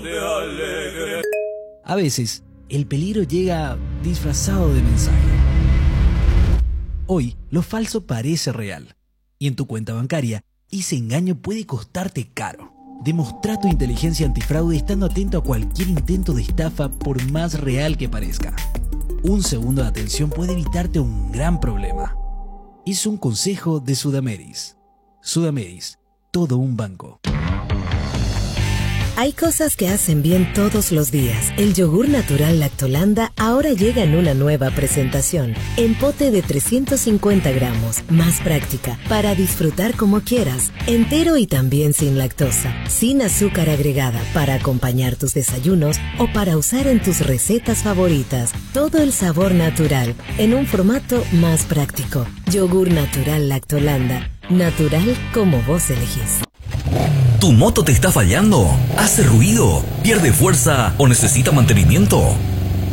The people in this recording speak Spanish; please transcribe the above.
A veces, el peligro llega disfrazado de mensaje. Hoy, lo falso parece real. Y en tu cuenta bancaria, ese engaño puede costarte caro. Demostra tu inteligencia antifraude estando atento a cualquier intento de estafa por más real que parezca. Un segundo de atención puede evitarte un gran problema. Es un consejo de Sudameris. Sudameris, todo un banco. Hay cosas que hacen bien todos los días. El yogur natural Lactolanda ahora llega en una nueva presentación. En pote de 350 gramos. Más práctica, para disfrutar como quieras. Entero y también sin lactosa. Sin azúcar agregada, para acompañar tus desayunos o para usar en tus recetas favoritas. Todo el sabor natural, en un formato más práctico. Yogur natural Lactolanda. Natural como vos elegís. ¿Tu moto te está fallando? ¿Hace ruido? ¿Pierde fuerza o necesita mantenimiento?